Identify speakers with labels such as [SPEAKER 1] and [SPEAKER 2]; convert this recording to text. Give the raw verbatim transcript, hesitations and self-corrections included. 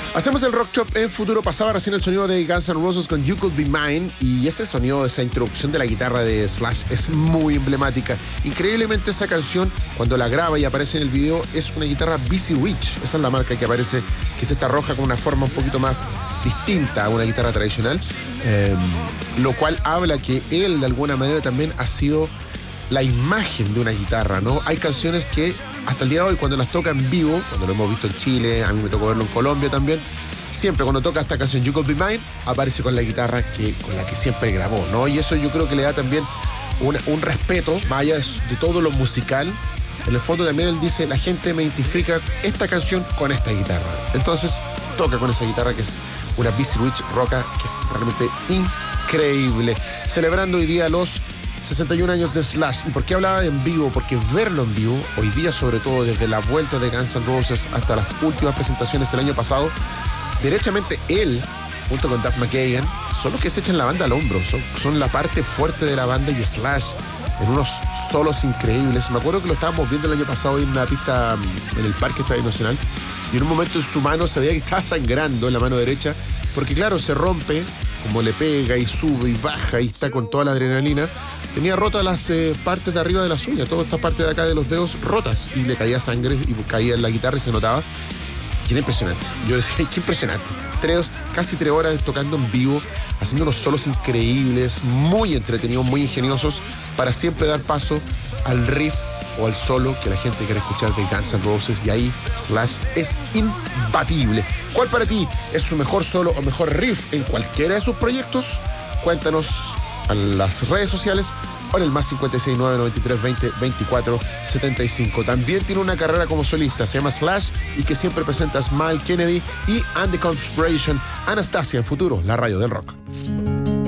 [SPEAKER 1] Hacemos el Rock Shop en Futuro. Pasaba recién el sonido de Guns N' Roses con You Could Be Mine, y ese sonido, esa introducción de la guitarra de Slash es muy emblemática. Increíblemente, esa canción, cuando la graba y aparece en el video, es una guitarra B C Rich. Esa es la marca que aparece, que es esta roja con una forma un poquito más distinta a una guitarra tradicional, eh, lo cual habla que él de alguna manera también ha sido la imagen de una guitarra, ¿no? Hay canciones que hasta el día de hoy, cuando las toca en vivo, cuando lo hemos visto en Chile, a mí me tocó verlo en Colombia también, siempre cuando toca esta canción You Could Be Mine, aparece con la guitarra que, con la que siempre grabó, ¿no? Y eso yo creo que le da también un, un respeto, más allá de, de todo lo musical. En el fondo también él dice, la gente me identifica esta canción con esta guitarra. Entonces toca con esa guitarra que es una B C Rich Roca, que es realmente increíble. Celebrando hoy día los sesenta y un años de Slash. ¿Y por qué hablaba de en vivo? Porque verlo en vivo, hoy día sobre todo, desde la vuelta de Guns N' Roses hasta las últimas presentaciones el año pasado, derechamente él, junto con Duff McKagan, son los que se echan la banda al hombro, son, son la parte fuerte de la banda, y Slash en unos solos increíbles. Me acuerdo que lo estábamos viendo el año pasado en una pista en el Parque Estadio Nacional, y en un momento en su mano se veía que estaba sangrando en la mano derecha, porque claro, se rompe, como le pega y sube y baja y está con toda la adrenalina. Tenía rotas las eh, partes de arriba de las uñas, toda esta parte de acá de los dedos rotas, y le caía sangre y caía en la guitarra y se notaba. Y era impresionante. Yo decía, qué impresionante. Tres, casi tres horas tocando en vivo, haciendo unos solos increíbles, muy entretenidos, muy ingeniosos, para siempre dar paso al riff o al solo que la gente quiere escuchar de Guns N' Roses, y ahí Slash es imbatible. ¿Cuál para ti es su mejor solo o mejor riff en cualquiera de sus proyectos? Cuéntanos en las redes sociales o en el más cincuenta y seis, nueve noventa y tres, veinte, veinticuatro, setenta y cinco. También tiene una carrera como solista, se llama Slash, y que siempre presenta Smile, Kennedy y And the Conspiration. Anastasia en Futuro, la radio del rock.